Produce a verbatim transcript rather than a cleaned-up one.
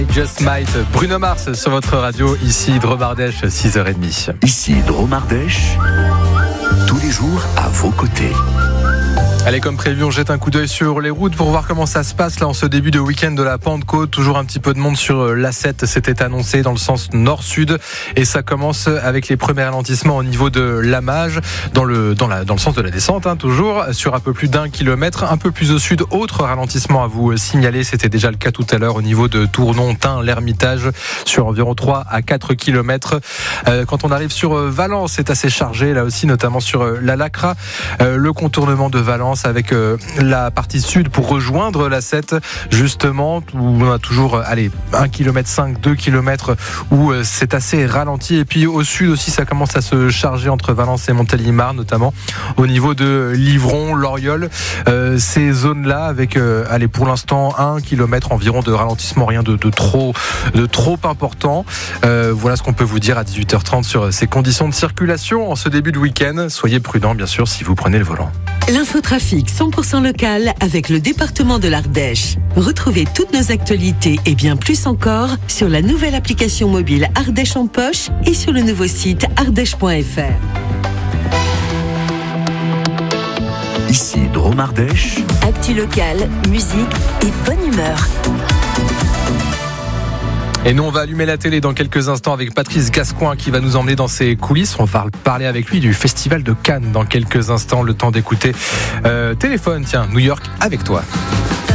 Just Might, Bruno Mars sur votre radio, ici Dromardèche, six heures trente. Ici Dromardèche, tous les jours à vos côtés. Allez, comme prévu, on jette un coup d'œil sur les routes pour voir comment ça se passe là en ce début de week-end de la Pentecôte. Toujours un petit peu de monde sur l'A sept, c'était annoncé dans le sens nord-sud et ça commence avec les premiers ralentissements au niveau de Lamage dans le, dans la, dans le sens de la descente, hein, toujours sur un peu plus d'un kilomètre. Un peu plus au sud, autre ralentissement à vous signaler, c'était déjà le cas tout à l'heure au niveau de Tournon, Tain, l'Ermitage sur environ trois à quatre kilomètres. Euh, quand on arrive sur Valence, c'est assez chargé là aussi, notamment sur la Lacra, euh, le contournement de Valence avec euh, la partie sud pour rejoindre l'A sept justement où on a toujours allez, un virgule cinq kilomètres, deux kilomètres où euh, c'est assez ralenti et puis au sud aussi ça commence à se charger entre Valence et Montélimar notamment au niveau de Livron, Loriol, euh, ces zones-là avec euh, allez, pour l'instant un kilomètre environ de ralentissement, rien de, de, trop, de trop important. Euh, voilà ce qu'on peut vous dire à dix-huit heures trente sur ces conditions de circulation en ce début de week-end. Soyez prudents bien sûr si vous prenez le volant. L'infotrafic cent pour cent local avec le département de l'Ardèche. Retrouvez toutes nos actualités et bien plus encore sur la nouvelle application mobile Ardèche en poche et sur le nouveau site ardèche point f r. Ici Dromardèche. Actu local, musique et bonne humeur. Et nous, on va allumer la télé dans quelques instants avec Patrice Gascoin qui va nous emmener dans ses coulisses. On va parler avec lui du Festival de Cannes dans quelques instants. Le temps d'écouter euh, Téléphone, tiens, New York avec toi.